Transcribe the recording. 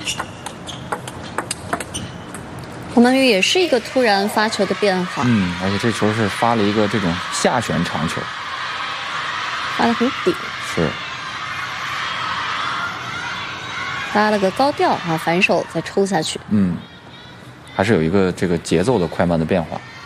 黄曼玉也是一个突然发球的变化， 而且这球是发了一个这种下旋长球， 发得很顶， 是拉了个高调啊，反手再抽下去， 还是有一个这个节奏的快慢的变化。